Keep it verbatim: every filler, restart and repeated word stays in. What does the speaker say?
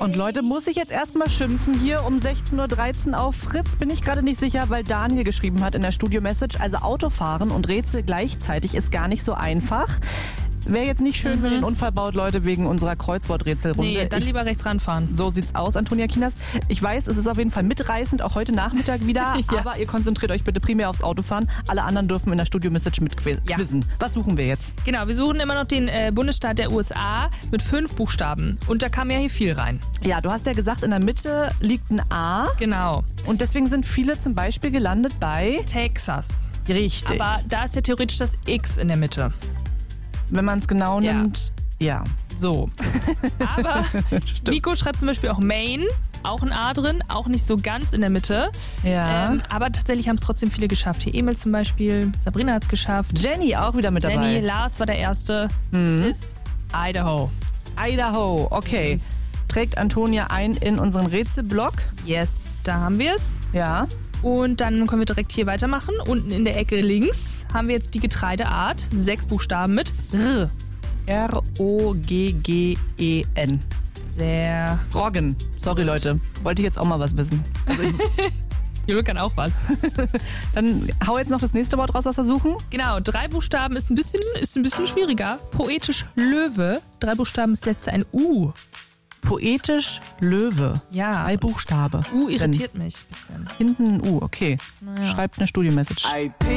Und Leute, muss ich jetzt erstmal schimpfen hier um sechzehn Uhr dreizehn auf Fritz? Bin ich gerade nicht sicher, weil Daniel geschrieben hat in der Studio-Message. Also Autofahren und Rätsel gleichzeitig ist gar nicht so einfach. Wäre jetzt nicht schön, mhm. wenn ihr einen Unfall baut, Leute, wegen unserer Kreuzworträtselrunde. Nee, dann ich, lieber rechts ranfahren. So sieht's aus, Antonia Kienast. Ich weiß, es ist auf jeden Fall mitreißend, auch heute Nachmittag wieder. ja. Aber ihr konzentriert euch bitte primär aufs Autofahren. Alle anderen dürfen in der Studio-Message mitquizzen. Ja. Was suchen wir jetzt? Genau, wir suchen immer noch den äh, Bundesstaat der U S A mit fünf Buchstaben. Und da kam ja hier viel rein. Ja, du hast ja gesagt, in der Mitte liegt ein A. Genau. Und deswegen sind viele zum Beispiel gelandet bei Texas. Richtig. Aber da ist ja theoretisch das X in der Mitte. Wenn man es genau Ja. nimmt, ja. So. Aber Nico schreibt zum Beispiel auch Maine, auch ein A drin, auch nicht so ganz in der Mitte. Ja. Ähm, aber tatsächlich haben es trotzdem viele geschafft. Hier Emil zum Beispiel, Sabrina hat es geschafft. Jenny auch wieder mit dabei. Jenny, Lars war der Erste. Mhm. Es ist Idaho. Idaho, okay. Yes. Trägt Antonia ein in unseren Rätselblock. Yes, da haben wir es. Ja. Und dann können wir direkt hier weitermachen. Unten in der Ecke links haben wir jetzt die Getreideart. Sechs Buchstaben mit R. R O G G E N. Sehr. Roggen. Sorry, Gut. Leute. Wollte ich jetzt auch mal was wissen. Also ich, Jule kann auch was. dann hau jetzt noch das nächste Wort raus, was wir suchen. Genau, drei Buchstaben ist ein bisschen, ist ein bisschen schwieriger. Poetisch Löwe. Drei Buchstaben ist das letzte ein U. Poetisch Löwe. Ja. Drei Buchstabe. U irritiert mich ein bisschen. Hinten ein U, okay. Naja. Schreibt eine Studio-Message.